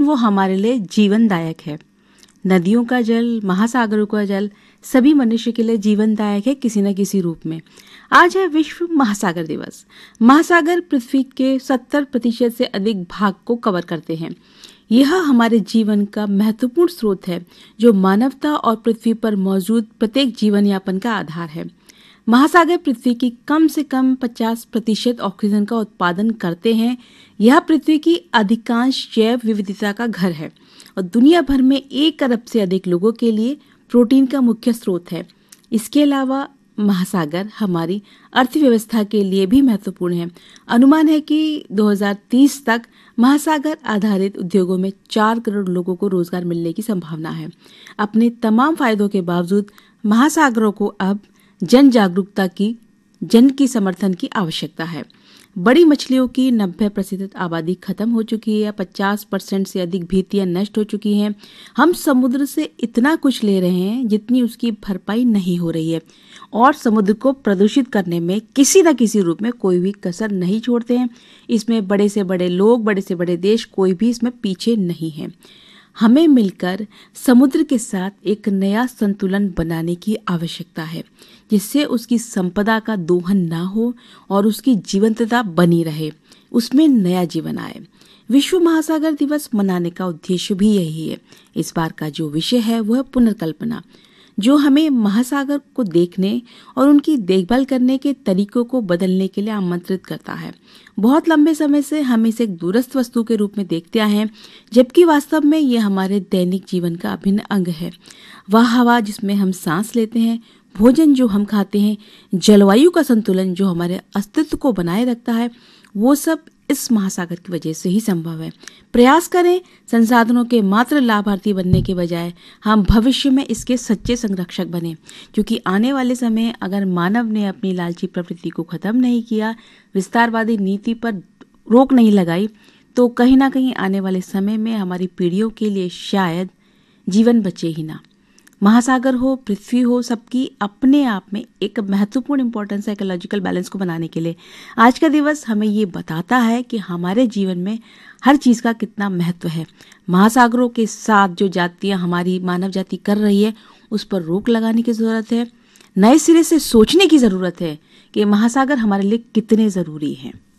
वो हमारे लिए जीवनदायक है। नदियों का जल, महासागरों का जल सभी मनुष्य के लिए जीवनदायक है किसी न किसी रूप में। आज है विश्व महासागर दिवस। महासागर पृथ्वी के 70% से अधिक भाग को कवर करते हैं। यह हमारे जीवन का महत्वपूर्ण स्रोत है जो मानवता और पृथ्वी पर मौजूद प्रत्येक जीवन यापन का आधार है। महासागर पृथ्वी की कम से कम 50% ऑक्सीजन का उत्पादन करते हैं। यह पृथ्वी की अधिकांश जैव विविधता का घर है और दुनिया भर में 1 अरब से अधिक लोगों के लिए प्रोटीन का मुख्य स्रोत है। इसके अलावा महासागर हमारी अर्थव्यवस्था के लिए भी महत्वपूर्ण है। अनुमान है कि 2030 तक महासागर आधारित उद्योगों में 4 करोड़ लोगों को रोजगार मिलने की संभावना है। अपने तमाम फायदों के बावजूद महासागरों को अब जन जागरूकता की समर्थन की आवश्यकता है। बड़ी मछलियों की 90% आबादी खत्म हो चुकी है। 50% से अधिक भीतियां नष्ट हो चुकी हैं। हम समुद्र से इतना कुछ ले रहे हैं जितनी उसकी भरपाई नहीं हो रही है और समुद्र को प्रदूषित करने में किसी न किसी रूप में कोई भी कसर नहीं छोड़ते हैं। इसमें बड़े से बड़े लोग, बड़े से बड़े देश, कोई भी इसमें पीछे नहीं है। हमें मिलकर समुद्र के साथ एक नया संतुलन बनाने की आवश्यकता है जिससे उसकी संपदा का दोहन ना हो और उसकी जीवंतता बनी रहे, उसमें नया जीवन आए। विश्व महासागर दिवस मनाने का उद्देश्य भी यही है। इस बार का जो विषय है वह पुनर्कल्पना, जो हमें महासागर को देखने और उनकी देखभाल करने के तरीकों को बदलने के लिए आमंत्रित करता है। बहुत लंबे समय से हम इसे एक दूरस्थ वस्तु के रूप में देखते आए हैं, जबकि वास्तव में यह हमारे दैनिक जीवन का अभिन्न अंग है। वह हवा जिसमें हम सांस लेते हैं, भोजन जो हम खाते हैं, जलवायु का संतुलन जो हमारे अस्तित्व को बनाए रखता है, वो सब इस महासागर की वजह से ही संभव है। प्रयास करें संसाधनों के मात्र लाभार्थी बनने के बजाय हम भविष्य में इसके सच्चे संरक्षक बने, क्योंकि आने वाले समय अगर मानव ने अपनी लालची प्रवृत्ति को खत्म नहीं किया, विस्तारवादी नीति पर रोक नहीं लगाई, तो कहीं ना कहीं आने वाले समय में हमारी पीढ़ियों के लिए शायद जीवन बचे ही ना। महासागर हो, पृथ्वी हो, सबकी अपने आप में एक महत्वपूर्ण इंपॉर्टेंस है इकोलॉजिकल बैलेंस को बनाने के लिए। आज का दिवस हमें ये बताता है कि हमारे जीवन में हर चीज का कितना महत्व है। महासागरों के साथ जो जातियां हमारी मानव जाति कर रही है उस पर रोक लगाने की जरूरत है। नए सिरे से सोचने की जरूरत है कि महासागर हमारे लिए कितने जरूरी हैं।